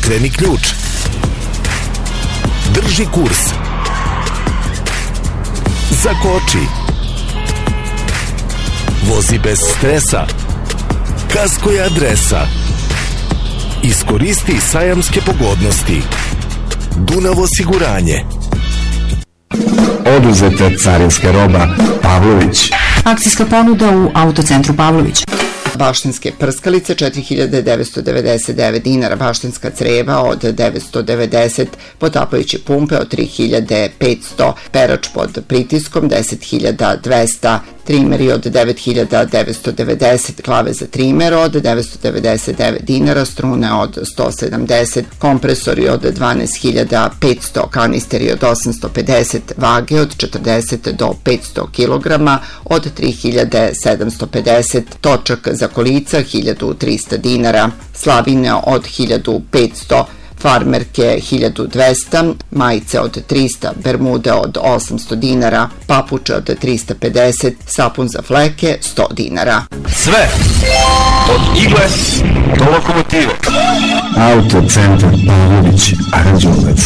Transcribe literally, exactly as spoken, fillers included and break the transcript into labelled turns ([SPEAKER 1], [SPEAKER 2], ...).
[SPEAKER 1] Okreni ključ. Drži kurs. Zakoči. Vozi bez stresa. Kasko je adresa. Iskoristi sajamske pogodnosti. Dunav osiguranje.
[SPEAKER 2] Oduzete carinske roba Pavlović.
[SPEAKER 3] Akcijska ponuda u Autocentru Pavlović.
[SPEAKER 4] Baštinske prskalice četiri hiljade devetsto devedeset devet dinara, baštinska creva od devetsto devedeset, potapajuće pumpe od tri hiljade petsto, perač pod pritiskom deset hiljada dvesta, trimeri od devet hiljada devetsto devedeset, klave za trimer od devetsto devedeset devet dinara, strune od sto sedamdeset, kompresori od dvanaest hiljada petsto, kanisteri od osamsto pedeset, vage od četrdeset do petsto kilograma od tri hiljade sedamsto pedeset, točak za kolica hiljadu trista dinara, slavine od hiljadu petsto, farmerke hiljadu dvesta, majice od trista, bermude od osamsto dinara, papuče od trista pedeset, sapun za fleke sto dinara.
[SPEAKER 5] Sve od igle do lokomotive.
[SPEAKER 2] Autocentar Pavlović, Aranđelovac.